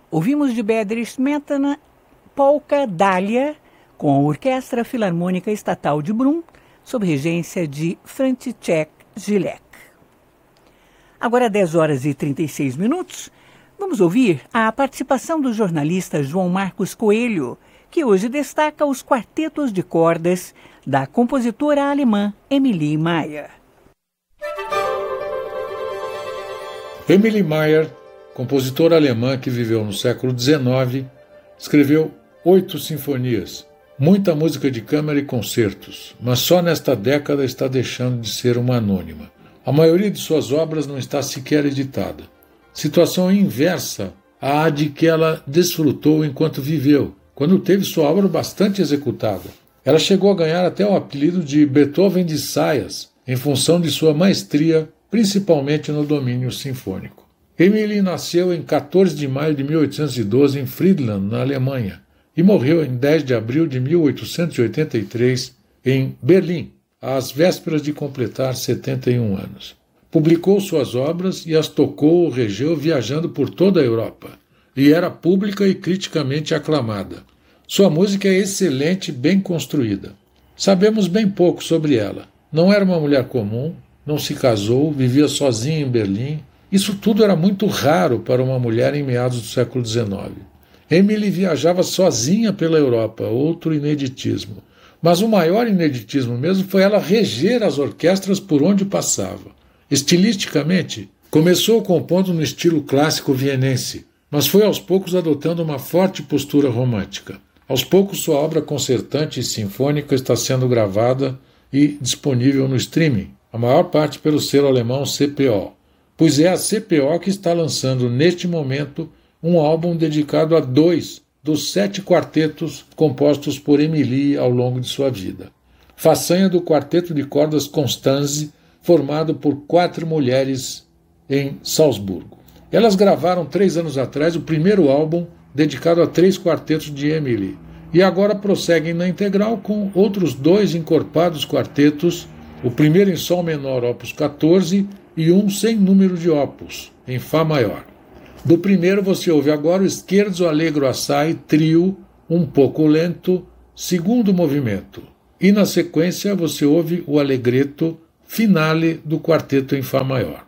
Ouvimos de Bedřich Smetana Polka Dália, com a Orquestra Filarmônica Estatal de Brno, sob regência de František Жилек. Agora 10 horas e 36 minutos, vamos ouvir a participação do jornalista João Marcos Coelho, que hoje destaca os quartetos de cordas da compositora alemã Emilie Meier. Emilie Meier, compositora alemã que viveu no século XIX, escreveu 8 sinfonias, muita música de câmara e concertos, mas só nesta década está deixando de ser uma anônima. A maioria de suas obras não está sequer editada. Situação inversa à de que ela desfrutou enquanto viveu, quando teve sua obra bastante executada. Ela chegou a ganhar até o apelido de Beethoven de saias, em função de sua maestria, principalmente no domínio sinfônico. Emilie nasceu em 14 de maio de 1812 em Friedland, na Alemanha, e morreu em 10 de abril de 1883 em Berlim, às vésperas de completar 71 anos. Publicou suas obras e as tocou ou regeu viajando por toda a Europa, e era pública e criticamente aclamada. Sua música é excelente e bem construída. Sabemos bem pouco sobre ela. Não era uma mulher comum, não se casou, vivia sozinha em Berlim. Isso tudo era muito raro para uma mulher em meados do século XIX. Emilie viajava sozinha pela Europa, outro ineditismo. Mas o maior ineditismo mesmo foi ela reger as orquestras por onde passava. Estilisticamente, começou compondo no estilo clássico vienense, mas foi aos poucos adotando uma forte postura romântica. Aos poucos, sua obra concertante e sinfônica está sendo gravada e disponível no streaming, a maior parte pelo selo alemão CPO, pois é a CPO que está lançando neste momento um álbum dedicado a 2 dos 7 quartetos compostos por Emilie ao longo de sua vida. Façanha do quarteto de cordas Constanze, formado por 4 mulheres em Salzburgo. Elas gravaram 3 anos atrás o primeiro álbum dedicado a 3 quartetos de Emilie, e agora prosseguem na integral com outros 2 encorpados quartetos, o primeiro em sol menor, opus 14, e um sem número de opus, em Fá maior. Do primeiro você ouve agora o Scherzo Allegro Assai, trio, um pouco lento, segundo movimento. E na sequência você ouve o Allegretto finale do quarteto em Fá maior.